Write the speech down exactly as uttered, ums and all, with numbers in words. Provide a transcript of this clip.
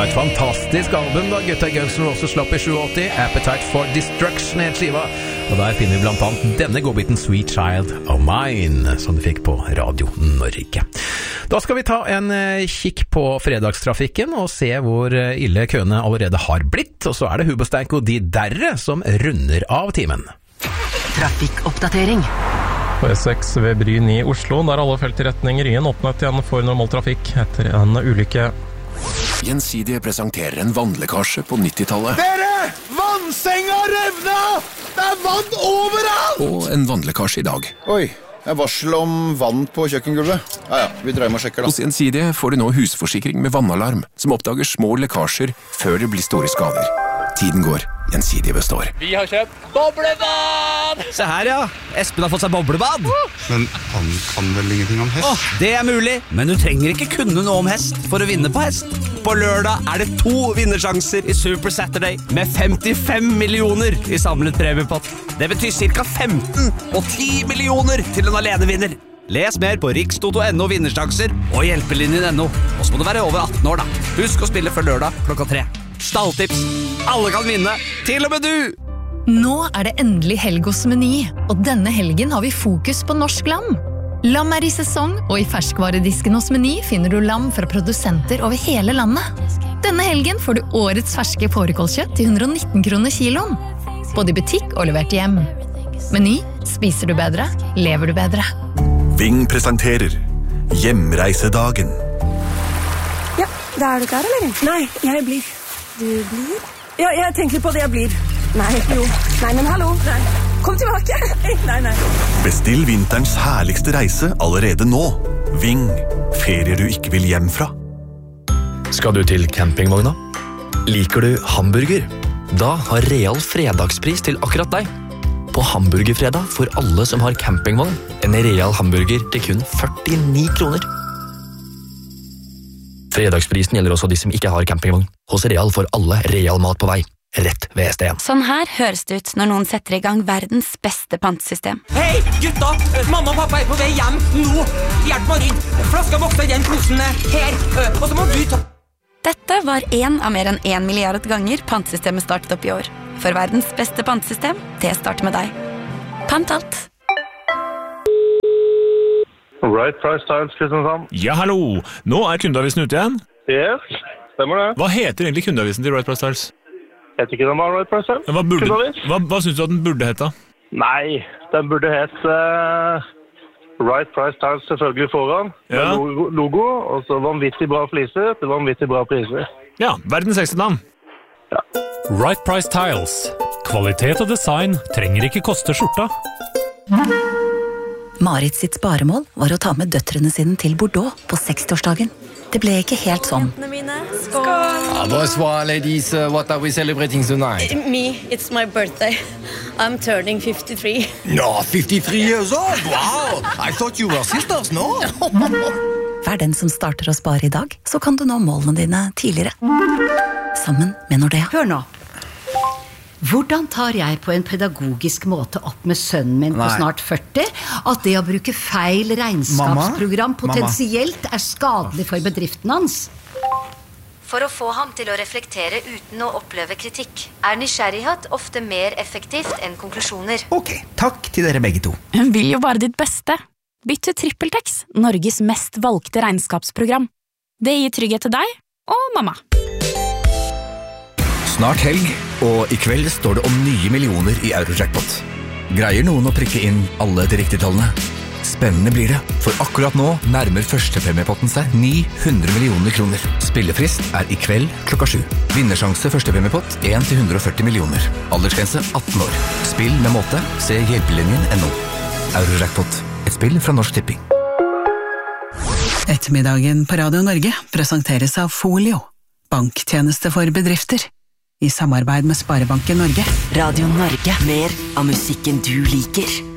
var et fantastisk album da gutta Guns N' Roses slapp i åttisju, Appetite for Destruction het skiva, og der finner vi blant annet denne godbiten Sweet Child of Mine, som du fikk på Radio Norge. Da skal vi ta en kikk på fredagstrafikken og se hvor ille køene allerede har blitt, og så er det Hubostank og de derre som runder av timen. Trafikkoppdatering. På E seks ved Bryn i Oslo, der alle felt i retning Ryen åpnet igjen for normal trafikk etter en ulykke. Gjensidige presenterer en vannlekkasje på nittitallet. Dere! Vannsenga revna! Det er vann overalt! Og en vannlekkasje i dag. Oi, jeg varsel om vann på kjøkkengulvet. Ja, ja, vi dreier med og sjekker da. Hos Gjensidige får du nå husforsikring med vannalarm, som oppdager små lekkasjer før det blir store skader. Tiden går, Gjensidige består. Vi har kjøpt boblebad! Se her, ja. Espen har fått seg boblebad. Men han kan vel ingenting om hest? Åh, det er mulig, men du trenger ikke kunne noe om hest for å vinne på hest. På lørdag er det to vinnersjanser i Super Saturday med femtifem millioner i samlet premiepott. Det betyr cirka femten og ti millioner til en alenevinner. Les mer på rikstoto punktum no vinnersjanser og hjelpelinjen punktum no. Og så må du være over atten år da. Husk å spille før lørdag klokka tre. Stalltips. Alle kan vinne, til og med du! Nå er det endelig helg hos Meny, og denne helgen har vi fokus på norsk lam. Lam er i sesong, og i ferskvaredisken hos Meny finner du lam fra produsenter over hele landet. Denne helgen får du årets ferske fårikålkjøtt til hundre og nitten kroner kiloen. Både i butikk og levert hjem. Meny, spiser du bedre, lever du bedre. Ving presenterer Hjemreisedagen. Ja, da er du klar, eller? Nei, jeg blir. Du blir? Ja, jeg tenker på det jeg blir. Nei, jo. Nei, men hallo. Nei. Kom tilbake. Nei, nei. Bestill vinterens herligste reise allerede nå. Ving, ferier du ikke vil hjem fra. Skal du til campingvogna? Liker du hamburger? Da har Real fredagspris til akkurat deg. På hamburgerfredag får alle som har campingvogn en Real hamburger til kun førtini kroner. Fredagsprisen gjelder også de som ikke har campingvogn. Hos Real får alle Real mat på vei, rett ved S D en. Sånn her høres det ut når noen setter i gang verdens beste pantesystem. Hei, gutta! Mamma og pappa er på vei hjem nå! Hjelp meg inn! Flaska vokser i den posen her, og så må du ta... Dette var en av mer enn en milliard ganger pantesystemet startet opp i år. For verdens beste pantesystem, det starter med deg. Pant alt! Right Price Tiles, Kristiansand. Ja, hallo! Nå er kundeavisen ute igjen. Yes, stemmer det. Hva heter egentlig kundeavisen til Right Price Tiles? Jeg vet ikke den har Right Price Tiles. Hva, burde, hva, hva synes du at den burde hete? Nei, den burde hete uh, Right Price Tiles selvfølgelig foran. Ja. Med logo, logo, og så vanvittig bra fliser til vanvittig bra priser. Ja, verdens ekste navn. Ja. Right Price Tiles. Kvalitet og design trenger ikke koste skjorta. Marit sitt sparemål var å ta med døtrene sine til Bordeaux på sekstiårsdagen. Det ble ikke helt sånn. Skål! Ah, bonsoir, ladies. Uh, what are we celebrating tonight? Me, it's my birthday. I'm turning fifty-three. No, fifty-three years old? Wow! I thought you were sisters, no? Vær den som starter å spare i dag, så kan du nå målene dine tidligere. Sammen med Nordea. Hør nå. Hvordan tar jeg på en pedagogisk måte opp med sønnen min på snart førti at det å bruke feil regnskapsprogram potensielt er skadelig for bedriften hans? For å få ham til å reflektere uten å oppleve kritikk, er nysgjerrighet ofte mer effektivt enn konklusjoner. Ok, takk til dere begge to. Hun vil jo bare ditt beste. Bytt til TrippelTex, Norges mest valgte regnskapsprogram. Det gir trygghet til deg og mamma. Snart helg, og i kveld står det om nye millioner i Eurojackpot. Greier noen å prikke inn alle de riktige tallene? Spennende blir det, for akkurat nå nærmer førstepremiepotten seg ni hundre millioner kroner. Spillefrist er i kveld klokka sju. Vinnersjanse førstepremiepott en til hundre og førti millioner. Aldersgrense atten år. Spill med måte, se hjelpelinjen punktum no. Eurojackpot, et spill fra Norsk Tipping. Ettermiddagen på Radio Norge presenteres av Folio, banktjeneste for bedrifter. I samarbeid med Sparebanken Norge. Radio Norge, mer av musikken du liker.